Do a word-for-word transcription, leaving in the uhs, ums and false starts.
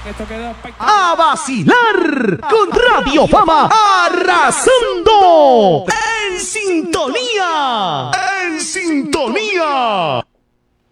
Esto quedó espectacular. A vacilar con Radio Fama arrasando en sintonía, en sintonía.